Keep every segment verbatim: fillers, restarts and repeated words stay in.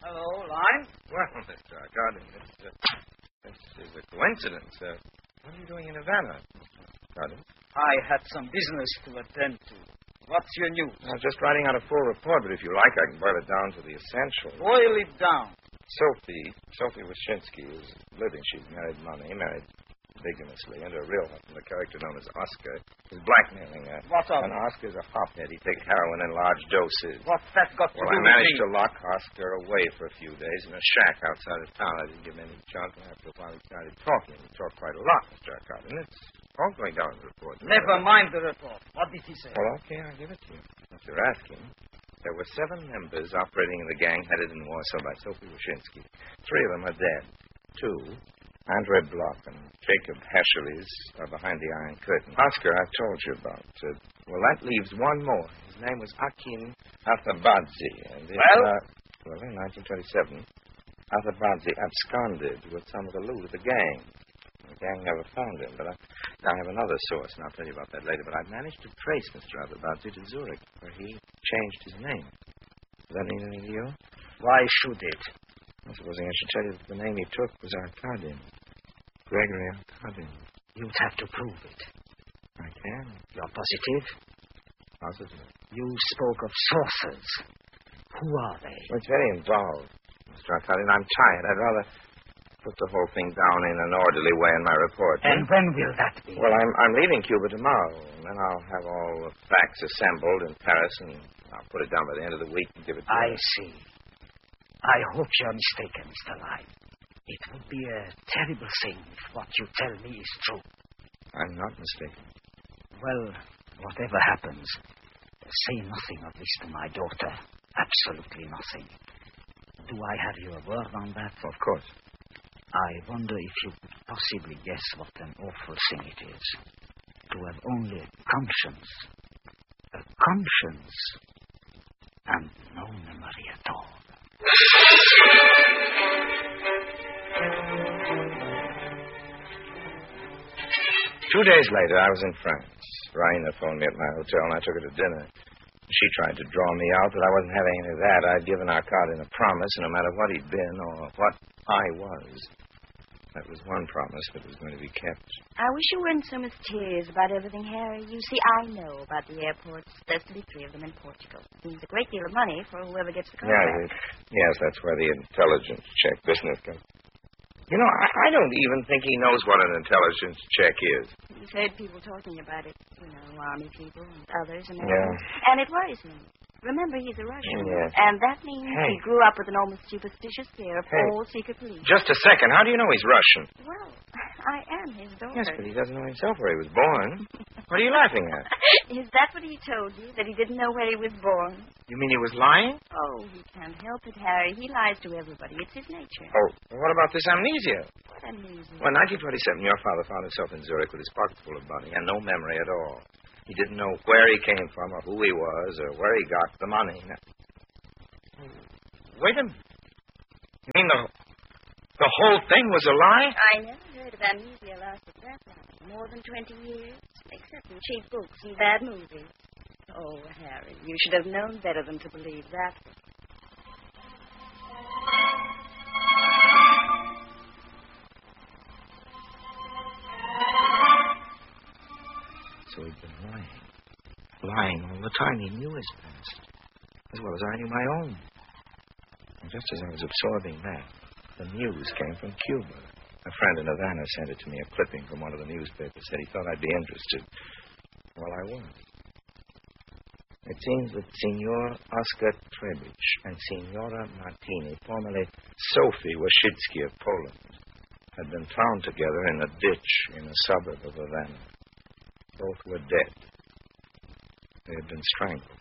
Hello, Line. Well, Mister Arcardin, this, uh, this is a coincidence. Uh, what are you doing in Havana, Mister Arcardin? I had some business to attend to. What's your news? I'm just writing out a full report, but if you like, I can boil it down to the essentials. Boil it down. Sophie, Sophie Wyszynski is living. She's married money, married bigamously, and a real husband, the character known as Oscar, is blackmailing her. What's up? And Oscar's a hophead. He takes heroin in large doses. What's that got to Well, do I with managed me? to lock Oscar away for a few days in a shack outside of town. I didn't give him any chance, and after a while he started talking. He talked quite a lot, Mister Arcardin. It's all going down in the report. Never mind the report. What did he say? Well, okay, I'll give it to you. If you're asking, there were seven members operating in the gang headed in Warsaw by Sophie Wyszynski. Three of them are dead. Two, Andre Bloch and Jacob Hescheles, are behind the Iron Curtain. Oscar, I've told you about. Uh, well, that leaves one more. His name was Akin Athabadze. And it, Well? Uh, well, in nineteen twenty-seven, Athabadze absconded with some of the loot of the gang. The gang never found him, but I, I have another source, and I'll tell you about that later. But I've managed to trace Mister Athabadze to Zurich, where he changed his name. Does that mean anything to you? Why should it? Well, supposing I should tell you that the name he took was Arkadin. Gregory Arkadin. You'd have to prove it. I can. You're positive? Positive. You spoke of sources. Who are they? Well, it's very involved, Mister Arkadin. I'm tired. I'd rather put the whole thing down in an orderly way in my report. And when will that be? Well, I'm I'm leaving Cuba tomorrow, and then I'll have all the facts assembled in Paris, and I'll put it down by the end of the week and give it to I you. see. I hope you're mistaken, Mister Lyme. It would be a terrible thing if what you tell me is true. I'm not mistaken. Well, whatever happens, say nothing of this to my daughter. Absolutely nothing. Do I have your word on that? Of course. I wonder if you could possibly guess what an awful thing it is. To have only a conscience. A conscience. And no memory at all. Two days later, I was in France. Raina phoned me at my hotel, and I took her to dinner. She tried to draw me out, but I wasn't having any of that. I'd given Arkadin a promise, no matter what he'd been or what I was. That was one promise that was going to be kept. I wish you weren't so mysterious about everything, Harry. You see, I know about the airports. There's to be three of them in Portugal. It means a great deal of money for whoever gets the Yeah, contract. it, yes, that's where the intelligence check business comes. You know, I, I don't even think he knows what an intelligence check is. He's heard people talking about it, you know, army people and others and Yeah. everything. And it worries me. Remember, he's a Russian. Yes. And that means Hey. he grew up with an almost superstitious fear of Hey. all secret police. Just a second. How do you know he's Russian? Well, I am his daughter. Yes, but he doesn't know himself where he was born. What are you laughing at? Is that what he told you, that he didn't know where he was born? You mean he was lying? Oh, he can't help it, Harry. He lies to everybody. It's his nature. Oh, what about this amnesia? What amusing. Well, in nineteen twenty-seven, your father found himself in Zurich with his pockets full of money and no memory at all. He didn't know where he came from or who he was or where he got the money. Wait a minute. You mean the, the whole thing was a lie? I never heard of amnesia lasted that long. More than twenty years. Except in cheap books and bad movies. Oh, Harry, you should have known better than to believe that. So he'd been lying. Lying all the time. He knew his past, as well as I knew my own. And just as I was absorbing that, the news came from Cuba. A friend in Havana sent it to me, a clipping from one of the newspapers. Said he thought I'd be interested. Well, I was. It seems that Signor Oscar Trebich and Signora Martini, formerly Sophie Wyszynski of Poland, had been found together in a ditch in a suburb of Havana. Both were dead. They had been strangled.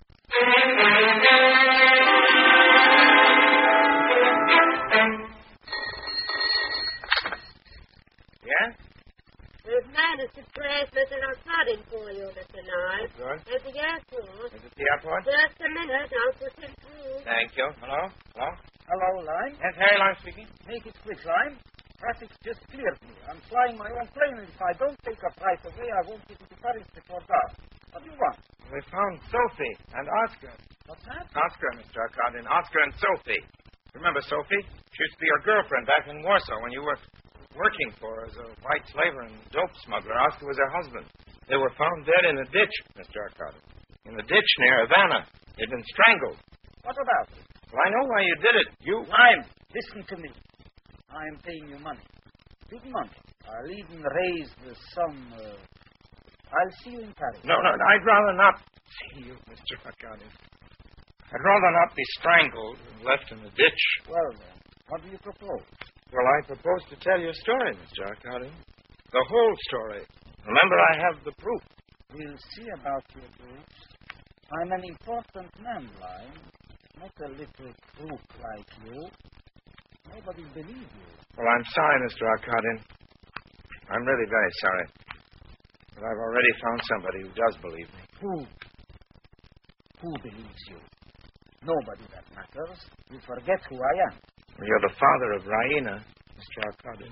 Yeah? We've managed to trace Mister Arkadin for you, Mister Nye. Good. At the airport. Is it the airport? Just a minute. I'll put him through. Thank you. Hello? Hello? Hello, Lyme. Yes, Harry Lime speaking. Make it quick, Lyme. Traffic's just cleared me. I'm flying my own plane, and if I don't take a flight away, I won't get to Paris before dark. What do you want? We found Sophie and Oscar. What's that? Oscar, Mister Arkadin. Oscar and Sophie. Remember Sophie? She used to be your girlfriend back in Warsaw when you were working for her as a white slaver and dope smuggler. Oscar was her husband. They were found dead in a ditch, Mister Arcadi. In the ditch near Havana. They'd been strangled. What about it? Well, I know why you did it. You... I'm... Listen to me. I'm paying you money. Big money. I'll even raise the sum. Uh, I'll see you in Paris. No, no, I'd rather not see you, Mister Arcadi. I'd rather not be strangled and left in the ditch. Well, then, what do you propose? Well, I propose to tell you a story, Mister Arcadi. The whole story. Remember, I have the proof. We'll see about your proofs. I'm an important man, Lime. Not a little crook like you. Nobody believes you. Well, I'm sorry, Mister Arcadi. I'm really very sorry. But I've already found somebody who does believe me. Who? Who believes you? Nobody that matters. You forget who I am. You're the father of Raina, Mister Arcadi.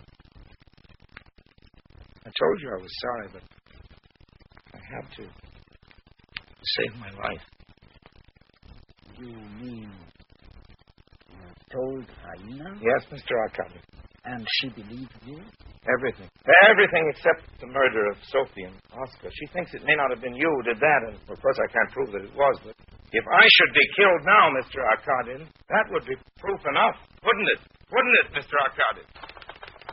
I told you I was sorry, but I had to. To save my life. You mean you told Raina? Yes, Mister Arcadi. And she believed you? Everything. Everything except the murder of Sophie and Oscar. She thinks it may not have been you who did that, and of course I can't prove that it was, but if I should be killed now, Mister Arkadin, that would be proof enough, wouldn't it? Wouldn't it, Mister Arkadin?